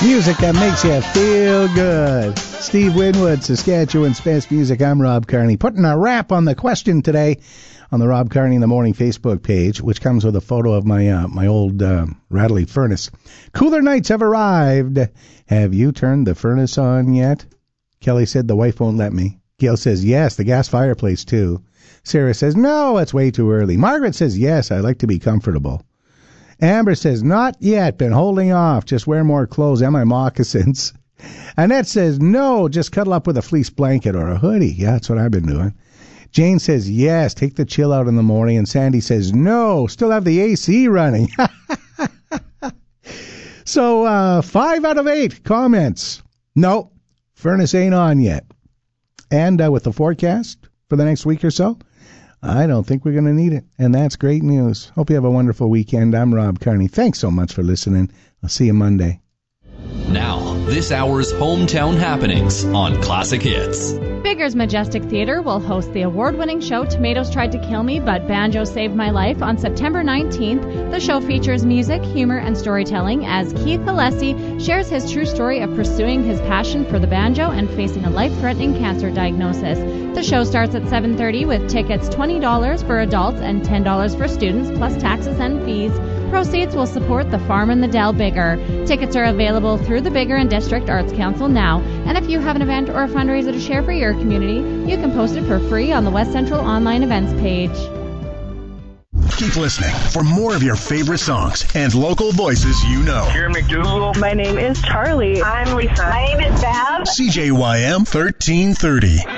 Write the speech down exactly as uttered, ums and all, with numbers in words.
Music that makes you feel good. Steve Winwood, Saskatchewan's best music. I'm Rob Carney. Putting a wrap on the question today on the Rob Carney in the Morning Facebook page, which comes with a photo of my uh, my old uh, rattly furnace. Cooler nights have arrived. Have you turned the furnace on yet? Kelly said the wife won't let me. Gail says yes, the gas fireplace too. Sarah says no, it's way too early. Margaret says yes, I like to be comfortable. Amber says, not yet, been holding off. Just wear more clothes and my moccasins. Annette says, no, just cuddle up with a fleece blanket or a hoodie. Yeah, that's what I've been doing. Jane says, yes, take the chill out in the morning. And Sandy says, no, still have the A C running. So, uh, five out of eight comments. No, furnace ain't on yet. And uh, with the forecast for the next week or so, I don't think we're going to need it, and that's great news. Hope you have a wonderful weekend. I'm Rob Carney. Thanks so much for listening. I'll see you Monday. Now, this hour's hometown happenings on Classic Hits. Bigger's Majestic Theater will host the award-winning show Tomatoes Tried to Kill Me, but Banjo Saved My Life on September nineteenth. The show features music, humor, and storytelling as Keith Alessi shares his true story of pursuing his passion for the banjo and facing a life-threatening cancer diagnosis. The show starts at seven thirty with tickets twenty dollars for adults and ten dollars for students, plus taxes and fees. Proceeds will support the Farm in the Dell Bigger. Tickets are available through the Bigger and District Arts Council now. And if you have an event or a fundraiser to share for your community, you can post it for free on the West Central Online Events page. Keep listening for more of your favorite songs and local voices you know. Here in McDougal. My name is Charlie. I'm Lisa. My name is Bev. C J Y M thirteen thirty.